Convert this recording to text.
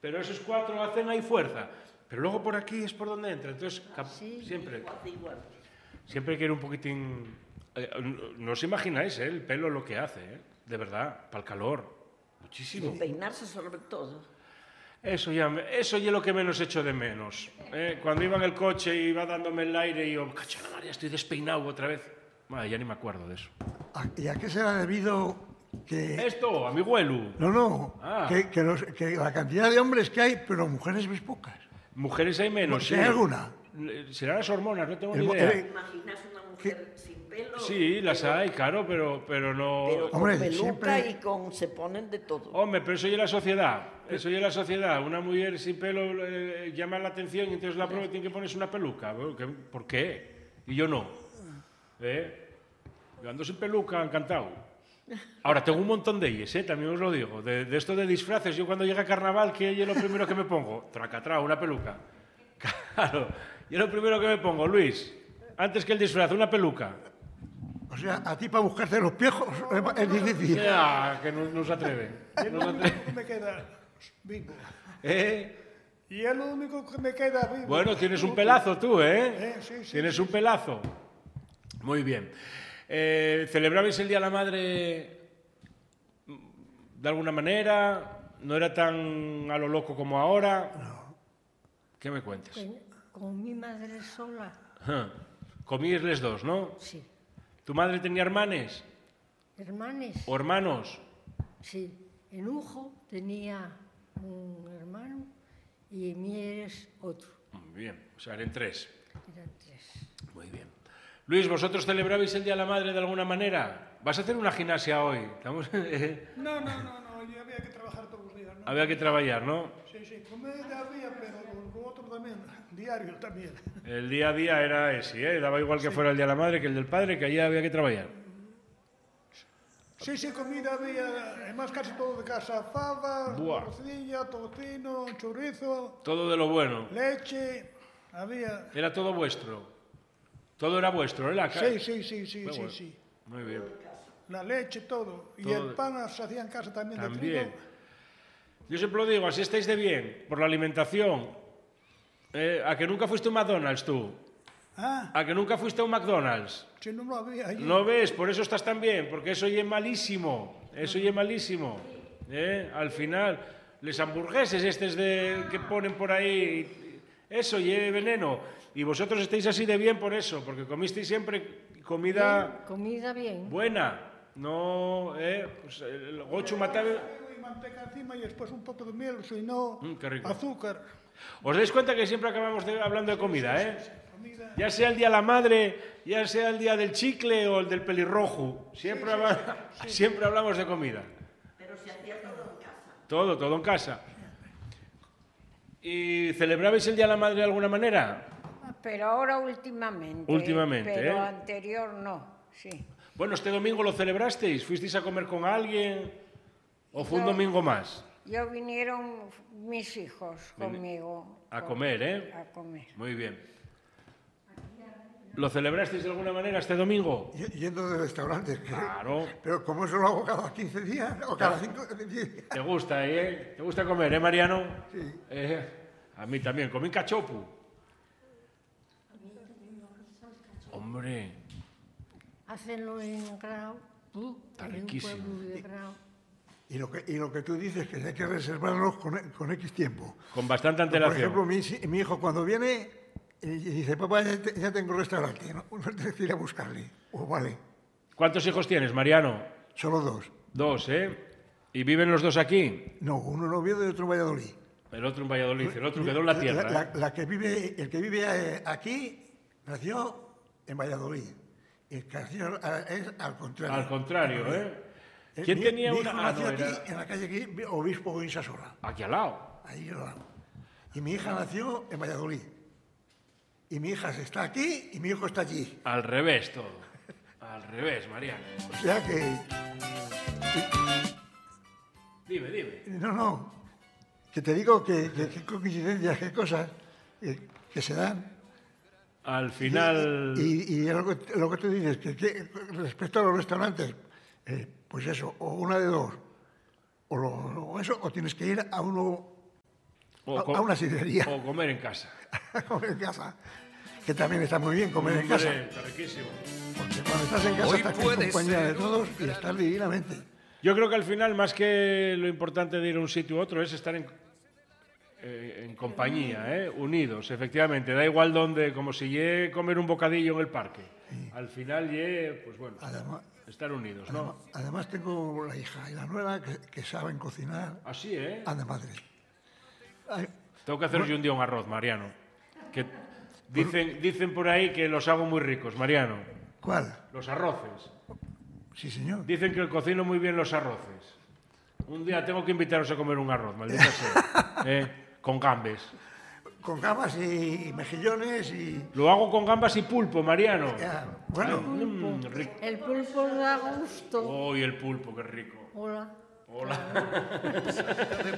pero esos 4 hacen ahí fuerza. Pero luego por aquí es por donde entra. Entonces, siempre hay que ir un poquitín... no os imagináis, el pelo lo que hace, de verdad, para el calor. Muchísimo. Y peinarse sobre todo. Eso ya lo que menos echo de menos. Cuando iba en el coche y iba dándome el aire y yo, cacho la María, estoy despeinado otra vez. Ya ni me acuerdo de eso. ¿Y a qué será debido que...? Esto, a mi abuelo. No, que la cantidad de hombres que hay, pero mujeres ves pocas. Mujeres hay menos, sí. ¿Hay alguna? Serán las hormonas, no tengo ni idea. ¿Te imaginas una mujer sin pelo? Sí, las hay, claro, pero no... Pero con peluca y con... se ponen de todo. Hombre, pero eso ya es la sociedad. Eso ya es la sociedad. Una mujer sin pelo llama la atención y entonces la prueba tiene que ponerse una peluca. ¿Por qué? Y yo no. Yo ando sin peluca, encantado. Ahora, tengo un montón de ellas, también os lo digo. De esto de disfraces, yo cuando llega carnaval, ¿qué es lo primero que me pongo? Tracatrá, una peluca. Claro, yo lo primero que me pongo, Luis, antes que el disfraz, una peluca. O sea, a ti para buscarte los piejos es difícil. Ya, que no se atreve. Me queda vivo. Y es lo único que me queda vivo. Bueno, tienes un pelazo tú, Sí, tienes un pelazo. Muy bien. ¿Celebrabais el Día de la Madre de alguna manera? ¿No era tan a lo loco como ahora? No. ¿Qué me cuentas? Con mi madre sola. Comíais les dos, ¿no? Sí. ¿Tu madre tenía hermanes? ¿Hermanes? ¿O hermanos? Sí. En Ujo tenía un hermano y en Mieres otro. Muy bien, o sea, eran 3. Eran 3. Muy bien. Luis, ¿vosotros celebrabais el Día de la Madre de alguna manera? ¿Vas a hacer una gimnasia hoy? No, yo había que trabajar todos los días, ¿no? Había que trabajar, ¿no? Sí, comida había, pero lo otro también, diario también. El día a día era ese, daba igual que fuera el Día de la Madre que el del Padre, que allí había que trabajar. Sí, comida había, además casi todo de casa, fava, morcilla, tocino, chorizo... Todo de lo bueno. Leche, había... Era todo vuestro. Todo era vuestro, ¿eh? Sí. Muy bien. La leche, todo. Y el pan se hacía en casa también. De trigo. Yo siempre lo digo, así estáis de bien, por la alimentación. ¿A que nunca fuiste a un McDonald's tú? ¿A que nunca fuiste a un McDonald's? Sí, no lo había allí. ¿No ves? Por eso estás tan bien, porque eso ya es malísimo. Eso ya es malísimo. Al final, les hamburgueses que ponen por ahí, eso ya es veneno. Y vosotros estáis así de bien por eso, porque comisteis siempre comida... Bien, comida bien. Buena. No, pues el gochu mataba... Y manteca encima y después un poco de miel, si no, azúcar. ¿Os dais cuenta que siempre acabamos hablando de comida, Ya sea el Día de la Madre, ya sea el Día del Chicle o el del pelirrojo. Siempre hablamos de comida. Pero se hacía todo en casa. Todo en casa. ¿Y celebrabais el Día de la Madre de alguna manera? Pero ahora últimamente. Pero anterior no, sí. Bueno, este domingo lo celebrasteis. ¿Fuisteis a comer con alguien o fue un domingo más? Vinieron mis hijos conmigo. A comer, A comer. Muy bien. ¿Lo celebrasteis de alguna manera este domingo? Yendo de restaurantes. Claro. Pero como eso lo hago cada 15 días o cada 5 días. ¿Te gusta, ¿Te gusta comer, Mariano? Sí. A mí también. Comí cachopu. Hombre. Hacenlo en Grau. Está riquísimo. En un pueblo de Grau. Y lo que tú dices, que hay que reservarlos con X tiempo. Con bastante antelación. Por ejemplo, mi hijo cuando viene y dice, papá, ya tengo restaurante, no tienes que ir a buscarle. Vale. ¿Cuántos hijos tienes, Mariano? Solo 2. 2, ¿Y viven los 2 aquí? No, uno en Oviedo y otro en Valladolid. El otro en Valladolid, el otro quedó en la tierra. El que vive aquí nació en Valladolid. El que nació es al contrario. Al contrario, ¿Quién tenía mi una...? hijo nació aquí, en la calle aquí, Obispo Insasola. Aquí al lado. Ahí al lado. Y mi hija nació en Valladolid. Y mi hija está aquí y mi hijo está allí. Al revés todo. Al revés, Mariano. O sea que... Dime. No. Que te digo que coincidencias, qué cosas que se dan. Al final... Y lo que tú dices, que respecto a los restaurantes, pues eso, o una de dos, o tienes que ir a uno a una sidrería. O comer en casa. Comer en casa. Que también está muy bien comer en casa. Está riquísimo. Porque cuando estás en casa estás en compañía de todos y estás divinamente. Yo creo que al final, más que lo importante de ir a un sitio u otro, es estar en compañía, unidos, efectivamente. Da igual dónde, como si lle comer un bocadillo en el parque. Sí. Al final pues bueno, además, estar unidos, ¿no? Además tengo la hija y la nuera que saben cocinar. Así, de madre. Tengo que hacer yo un día un arroz, Mariano. Que dicen por ahí que los hago muy ricos, Mariano. ¿Cuál? Los arroces. Sí, señor. Dicen que cocino muy bien los arroces. Un día tengo que invitaros a comer un arroz, maldita sea. Con gambes. Con gambas y mejillones y... Lo hago con gambas y pulpo, Mariano. Bueno. El pulpo da gusto. Oh, y el pulpo, qué rico. Hola. Hola.